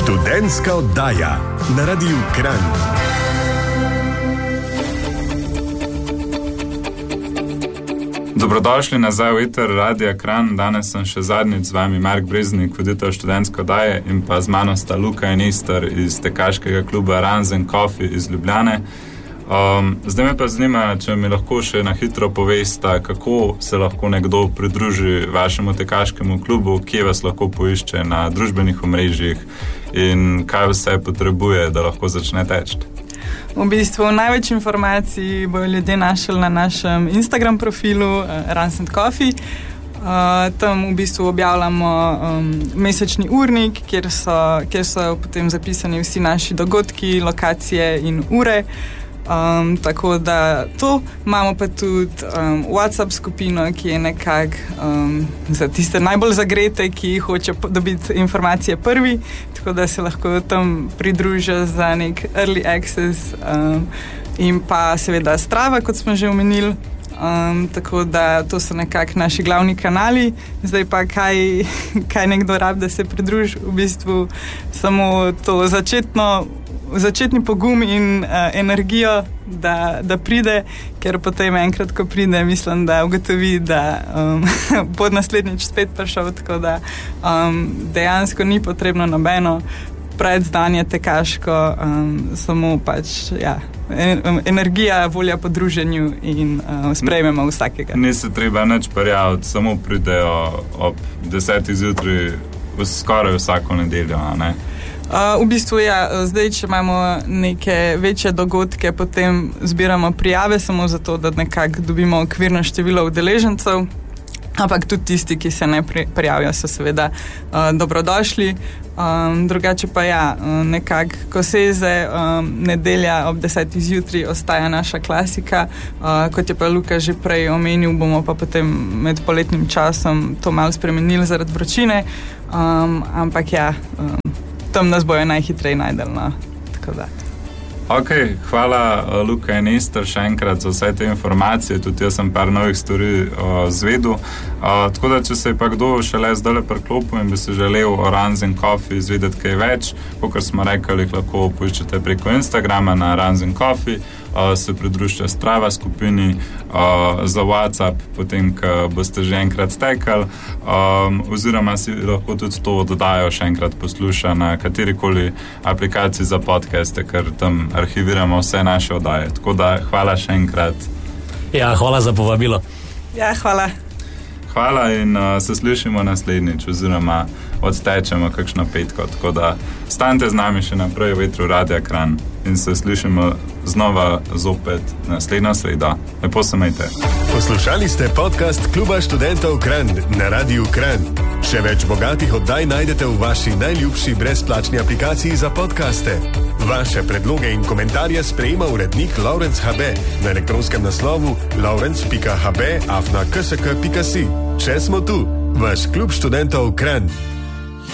Študentska oddaja na Radiu Kranj. Dobrodošli nazaj v eter Radia Kranj. Danes sem še zadnjič z vami Mark Breznik, voditelj študentske oddaje, in pa z mano sta Luka in Ester iz tekaškega kluba Runs & Coffee iz Ljubljane. Zdaj me pa zanima, če mi lahko še na hitro povesta, kako se lahko nekdo pridruži vašemu tekaškemu klubu, kje vas lahko poišče na družbenih omrežjih in kaj vse potrebuje, da lahko začne teči. V bistvu največ informacij bojo ljudje našli na našem Instagram profilu Runs & Coffee. Tam v bistvu objavljamo mesečni urnik, kjer so potem zapisani vsi naši dogodki, lokacije in ure. Tako da to. Imamo pa tudi WhatsApp skupino, ki je nekako za tiste najbolj zagrete, ki hoče dobiti informacije prvi, tako da se lahko tam pridružijo za nek early access, in pa seveda Strava, kot smo že omenili. Tako da to so nekako naši glavni kanali. Zdaj pa kaj nekdo rabi, da se pridruži, v bistvu samo to začetni pogum in energijo, da pride, ker potem enkrat, ko pride, mislim, da ugotovi, da bo naslednjič spet prišel, tako da dejansko ni potrebno nobeno predznanje tekaško, samo pač, energija, volja po druženju in sprejmemo vsakega. Ni se treba nič prijaviti, samo pridejo ob 10 zjutraj skoraj vsako nedeljo, ne? V bistvu zdaj, če imamo neke večje dogodke, potem zbiramo prijave samo zato, da nekako dobimo okvirno število udeležencev, ampak tudi tisti, ki se ne prijavijo, so seveda dobrodošli. Drugače pa nekako, ko seze nedelja ob 10 zjutraj, ostaja naša klasika. Kot je pa Luka že prej omenil, bomo pa potem med poletnim časom to malo spremenili zaradi vročine, ampak tam nas bojo najhitreje najdel, tako da. Ok, hvala Luka in Ester še enkrat za vse te informacije, tudi jaz sem par novih stvari zvedel. Tako da, če se je pa kdo šele zdaj priklopil in bi se želel o Runs & Coffee izvedeti kaj več, kakor smo rekli, lahko poiščete preko Instagrama na Runs & Coffee, se pridružite Strava skupini, za WhatsApp, potem, ko boste že enkrat tekali, oziroma si lahko tudi to dodajo še enkrat posluša na katerikoli aplikaciji za podcaste, ker tam arhiviramo vse naše oddaje. Tako da, hvala še enkrat. Hvala za povabilo. Hvala. Hvala in se slišimo naslednjič, oziroma odtečemo kakšno petko. Tako da stanite z nami še naprej v etru Radia Kranj in se slišimo znova zopet naslednjo sredo. Lepo se majte. Poslušali ste podcast Kluba študentov Kranj na Radiu Kranj. Še več bogatih oddaj najdete v vaši najljubši brezplačni aplikaciji za podcaste. Vaše predloge in komentarje sprejema urednik Laurenc HB na elektronskem naslovu laurenc.hb@ksk.si. Če smo tu, vaš Klub študentov Kranj.